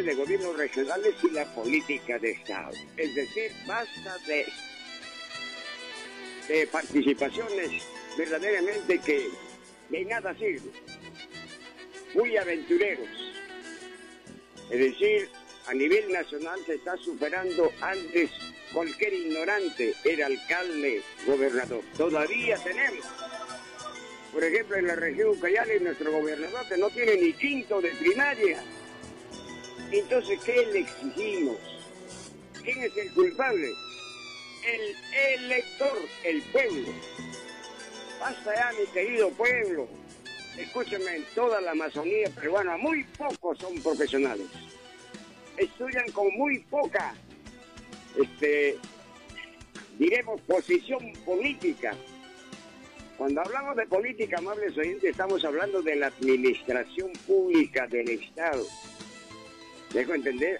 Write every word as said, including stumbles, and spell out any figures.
elecciones de gobiernos regionales y la política de Estado. Es decir, basta de, de participaciones verdaderamente que de nada sirven. Muy aventureros. Es decir, a nivel nacional se está superando. Antes cualquier ignorante era alcalde, gobernador. Todavía tenemos. Por ejemplo, en la región Ucayali, nuestro gobernador que no tiene ni quinto de primaria. Entonces, ¿qué le exigimos? ¿Quién es el culpable? El elector, el pueblo. Basta ya, mi querido pueblo. Escúchenme, en toda la Amazonía peruana, muy pocos son profesionales. Estudian con muy poca, este, diremos, posición política. Cuando hablamos de política, amables oyentes, estamos hablando de la administración pública del Estado. Dejo entender,